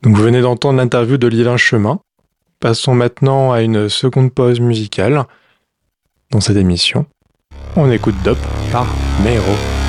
Donc vous venez d'entendre l'interview d'Olivier Chemin. Passons maintenant à une seconde pause musicale dans cette émission. On écoute Dop par Meiro.